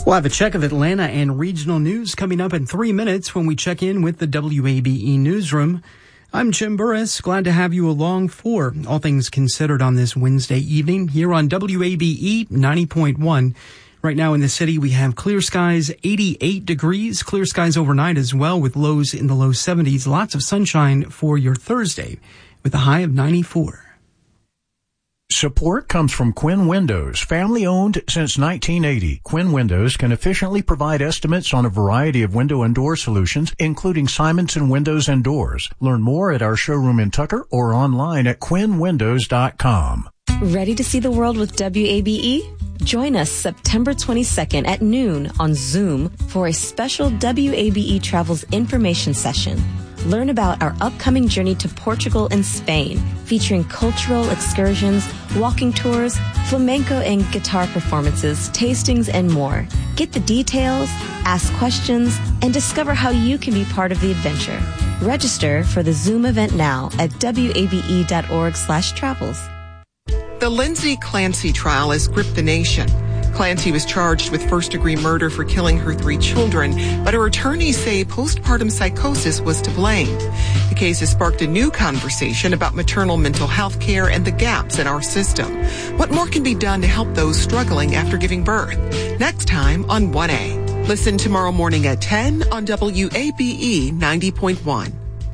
We'll have a check of Atlanta and regional news coming up in 3 minutes when we check in with the WABE newsroom. I'm Jim Burris. Glad to have you along for All Things Considered on this Wednesday evening here on WABE 90.1. Right now in the city, we have clear skies, 88 degrees, clear skies overnight as well with lows in the low 70s. Lots of sunshine for your Thursday with a high of 94. Support comes from Quinn Windows, family-owned since 1980. Quinn Windows can efficiently provide estimates on a variety of window and door solutions, including Simonson Windows and Doors. Learn more at our showroom in Tucker or online at quinnwindows.com. Ready to see the world with WABE? Join us September 22nd at noon on Zoom for a special WABE Travels information session. Learn about our upcoming journey to Portugal and Spain, featuring cultural excursions, walking tours, flamenco and guitar performances, tastings, and more. Get the details, ask questions, and discover how you can be part of the adventure. Register for the Zoom event now at wabe.org/travels. The Lindsay Clancy trial has gripped the nation. Clancy was charged with first-degree murder for killing her 3 children, but her attorneys say postpartum psychosis was to blame. The case has sparked a new conversation about maternal mental health care and the gaps in our system. What more can be done to help those struggling after giving birth? Next time on 1A. Listen tomorrow morning at 10 on WABE 90.1.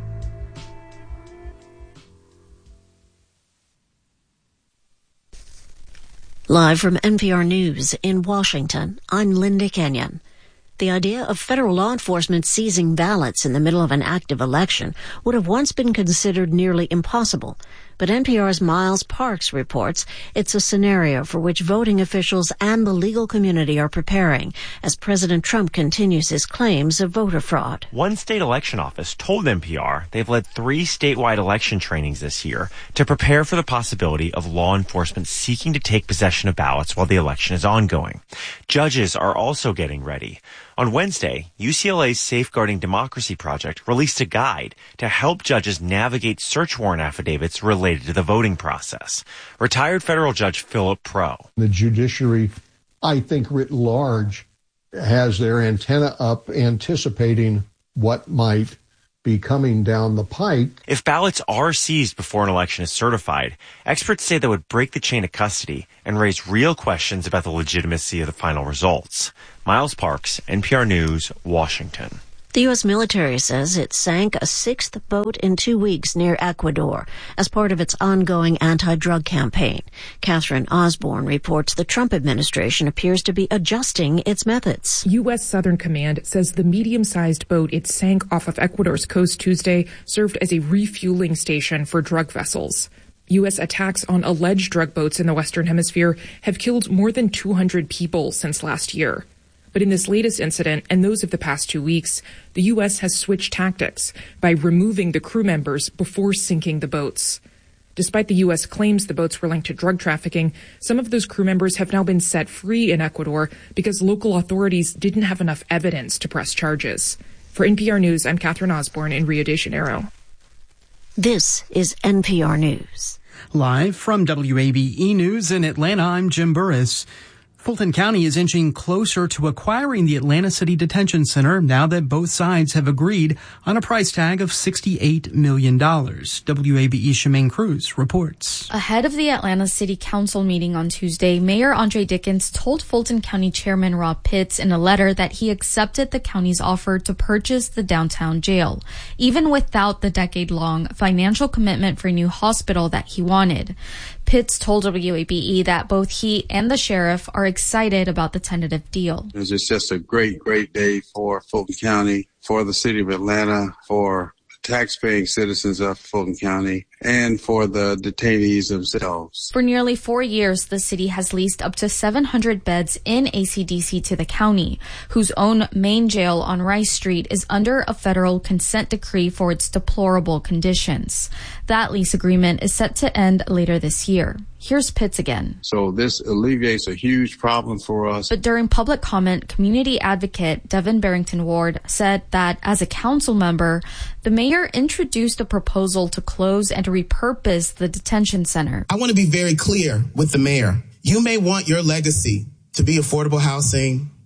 Live from NPR News in Washington, I'm Linda Kenyon. The idea of federal law enforcement seizing ballots in the middle of an active election would have once been considered nearly impossible. But NPR's Miles Parks reports it's a scenario for which voting officials and the legal community are preparing as President Trump continues his claims of voter fraud. One state election office told NPR they've led 3 statewide election trainings this year to prepare for the possibility of law enforcement seeking to take possession of ballots while the election is ongoing. Judges are also getting ready. On Wednesday, UCLA's Safeguarding Democracy Project released a guide to help judges navigate search warrant affidavits related to the voting process. Retired federal judge Philip Pro. The judiciary, I think writ large, has their antenna up anticipating what might be coming down the pike. If ballots are seized before an election is certified, experts say that would break the chain of custody and raise real questions about the legitimacy of the final results. Miles Parks, NPR News, Washington. The U.S. military says it sank a 6th boat in 2 weeks near Ecuador as part of its ongoing anti-drug campaign. Catherine Osborne reports the Trump administration appears to be adjusting its methods. U.S. Southern Command says the medium-sized boat it sank off of Ecuador's coast Tuesday served as a refueling station for drug vessels. U.S. attacks on alleged drug boats in the Western Hemisphere have killed more than 200 people since last year. But in this latest incident, and those of the past 2 weeks, the U.S. has switched tactics by removing the crew members before sinking the boats. Despite the U.S. claims the boats were linked to drug trafficking, some of those crew members have now been set free in Ecuador because local authorities didn't have enough evidence to press charges. For NPR News, I'm Catherine Osborne in Rio de Janeiro. This is NPR News. Live from WABE News in Atlanta, I'm Jim Burris. Fulton County is inching closer to acquiring the Atlanta City Detention Center now that both sides have agreed on a price tag of $68 million. WABE's Shemaine Cruz reports. Ahead of the Atlanta City Council meeting on Tuesday, Mayor Andre Dickens told Fulton County Chairman Rob Pitts in a letter that he accepted the county's offer to purchase the downtown jail, even without the decade-long financial commitment for a new hospital that he wanted. Pitts told WABE that both he and the sheriff are excited about the tentative deal. It's just a great, great day for Fulton County, for the city of Atlanta, for taxpaying citizens of Fulton County, and for the detainees themselves. For nearly 4 years, the city has leased up to 700 beds in ACDC to the county, whose own main jail on Rice Street is under a federal consent decree for its deplorable conditions. That lease agreement is set to end later this year. Here's Pitts again. So this alleviates a huge problem for us. But during public comment, community advocate Devin Barrington Ward said that as a council member, the mayor introduced a proposal to close and repurpose the detention center. I want to be very clear with the mayor. You may want your legacy to be affordable housing,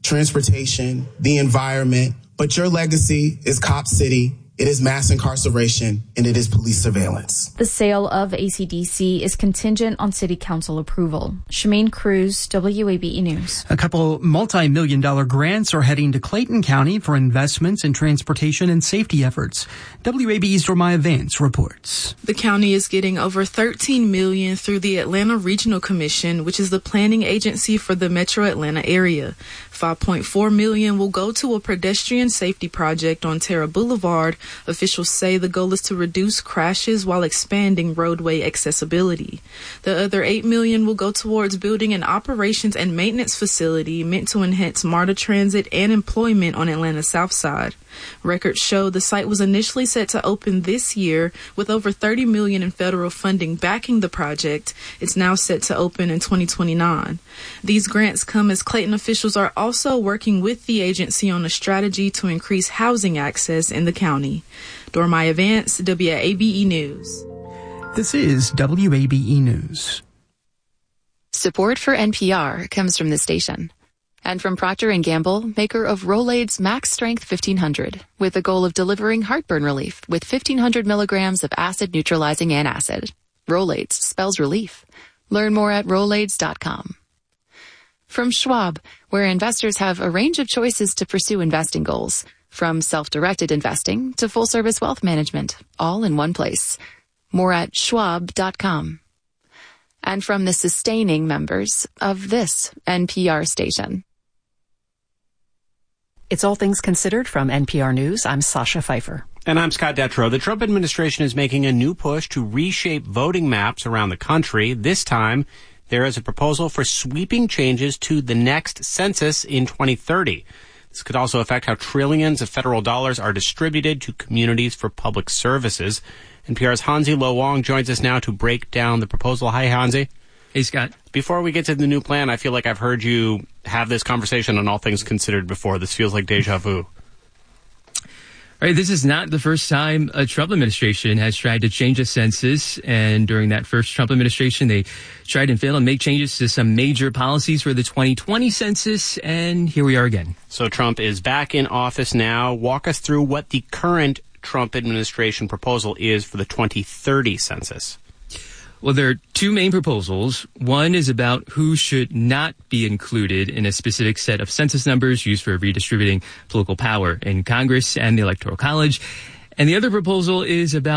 transportation, the environment, but your legacy is Cop City. It is mass incarceration, and it is police surveillance. The sale of ACDC is contingent on City Council approval. Shemaine Cruz, WABE News. A couple multi-million-dollar grants are heading to Clayton County for investments in transportation and safety efforts. WABE's Dormaya Vance reports. The county is getting over $13 million through the Atlanta Regional Commission, which is the planning agency for the Metro Atlanta area. $5.4 million will go to a pedestrian safety project on Terra Boulevard. Officials say the goal is to reduce crashes while expanding roadway accessibility. The other $8 million will go towards building an operations and maintenance facility meant to enhance MARTA transit and employment on Atlanta's South Side. Records show the site was initially set to open this year with over $30 million in federal funding backing the project. It's now set to open in 2029. These grants come as Clayton officials are also working with the agency on a strategy to increase housing access in the county. Dormaya Vance, WABE News. This is WABE News. Support for NPR comes from the station. And from Procter & Gamble, maker of Rolaids Max Strength 1500, with the goal of delivering heartburn relief with 1,500 milligrams of acid-neutralizing antacid. Rolaids spells relief. Learn more at Rolaids.com. From Schwab, where investors have a range of choices to pursue investing goals, from self-directed investing to full-service wealth management, all in one place. More at Schwab.com. And from the sustaining members of this NPR station. It's All Things Considered from NPR News. I'm Sasha Pfeiffer. And I'm Scott Detrow. The Trump administration is making a new push to reshape voting maps around the country. This time, there is a proposal for sweeping changes to the next census in 2030. This could also affect how trillions of federal dollars are distributed to communities for public services. NPR's Hansi Lo Wong joins us now to break down the proposal. Hi, Hansi. Hey, Scott. Before we get to the new plan, I feel like I've heard you have this conversation on All Things Considered before. This feels like deja vu. All right, this is not the first time a Trump administration has tried to change a census. And during that first Trump administration, they tried and failed to make changes to some major policies for the 2020 census. And here we are again. So Trump is back in office now. Walk us through what the current Trump administration proposal is for the 2030 census. Well, there are two main proposals. One is about who should not be included in a specific set of census numbers used for redistributing political power in Congress and the Electoral College. And the other proposal is about